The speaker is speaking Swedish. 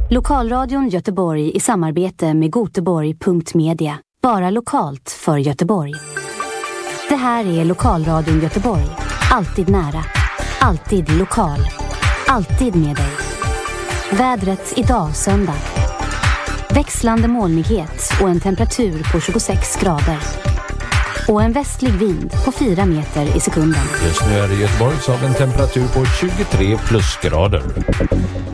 Lokalradion Göteborg i samarbete med Göteborg.media. Bara lokalt för Göteborg. Det här är Lokalradion Göteborg. Alltid nära. Alltid lokal. Alltid med dig. Vädret idag söndag. Växlande molnighet och en temperatur på 26 grader. Och en västlig vind på 4 meter i sekunden. Just nu är det i Göteborg så har vi en temperatur på 23 plusgrader.